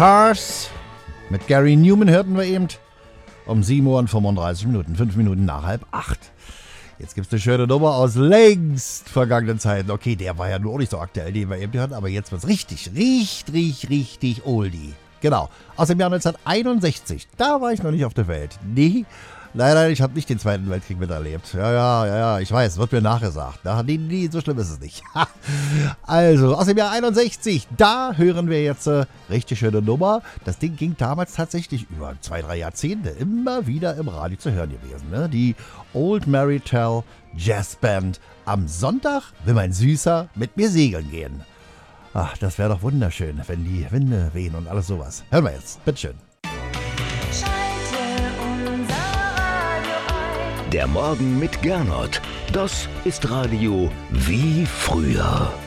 Cars mit Gary Newman hörten wir eben um 7 Uhr und 35 Minuten, 5 Minuten nach 7:30. Jetzt gibt es eine schöne Nummer aus längst vergangenen Zeiten. Okay, der war ja nur auch nicht so aktuell, den wir eben hörten, aber jetzt wird es richtig oldie. Genau, aus dem Jahr 1961. Da war ich noch nicht auf der Welt. Nee, leider, ich habe nicht den Zweiten Weltkrieg miterlebt. Ja, ich weiß, wird mir nachgesagt. Nee, so schlimm ist es nicht. Also, aus dem Jahr 61, da hören wir jetzt richtig schöne Nummer. Das Ding ging damals tatsächlich über 2-3 Jahrzehnte immer wieder im Radio zu hören gewesen. Ne? Die Old Mary Tell Jazz Band. Am Sonntag will mein Süßer mit mir segeln gehen. Ach, das wäre doch wunderschön, wenn die Winde wehen und alles sowas. Hören wir jetzt, bitteschön. Der Morgen mit Gernot. Das ist Radio wie früher.